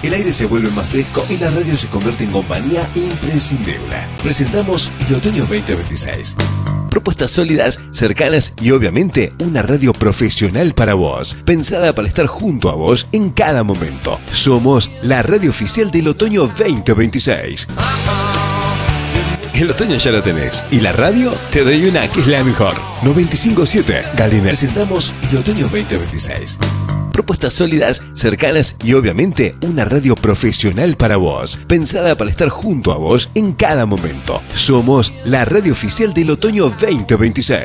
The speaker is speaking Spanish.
El aire se vuelve más fresco y la radio se convierte en compañía imprescindible. Presentamos el otoño 2026. Propuestas sólidas, cercanas y obviamente una radio profesional para vos, pensada para estar junto a vos en cada momento. Somos la radio oficial del otoño 2026. El otoño ya lo tenés y la radio te doy una que es la mejor. 95.7 Galena. Presentamos el otoño 2026. Propuestas sólidas, cercanas y obviamente una radio profesional para vos, pensada para estar junto a vos en cada momento. Somos la radio oficial del otoño 2026.